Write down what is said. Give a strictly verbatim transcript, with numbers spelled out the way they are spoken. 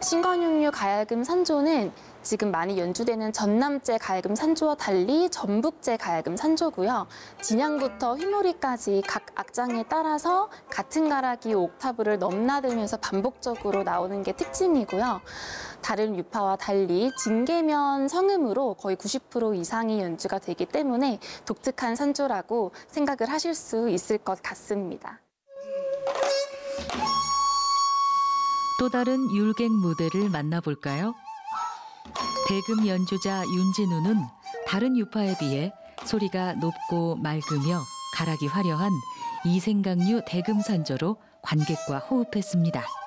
신건육류 가야금 산조는 지금 많이 연주되는 전남제 가야금 산조와 달리 전북제 가야금 산조고요. 진양부터 휘모리까지 각 악장에 따라서 같은 가락이 옥타브를 넘나들면서 반복적으로 나오는 게 특징이고요. 다른 유파와 달리 징계면 성음으로 거의 구십 퍼센트 이상이 연주가 되기 때문에 독특한 산조라고 생각을 하실 수 있을 것 같습니다. 또 다른 율객 무대를 만나볼까요? 대금 연주자 윤진우는 다른 유파에 비해 소리가 높고 맑으며 가락이 화려한 이생각류 대금 산조로 관객과 호흡했습니다.